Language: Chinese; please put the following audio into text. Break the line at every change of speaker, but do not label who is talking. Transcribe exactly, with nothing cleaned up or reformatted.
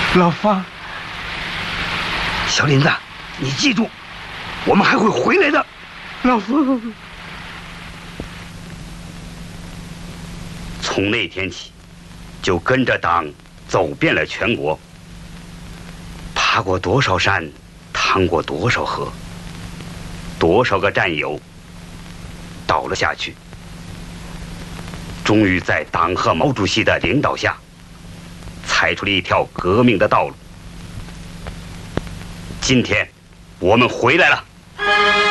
老方，
小林子，你记住，我们还会回来的。
老方。
从那天起，就跟着党走遍了全国，爬过多少山，趟过多少河，多少个战友倒了下去，终于在党和毛主席的领导下，踩出了一条革命的道路。今天，我们回来了。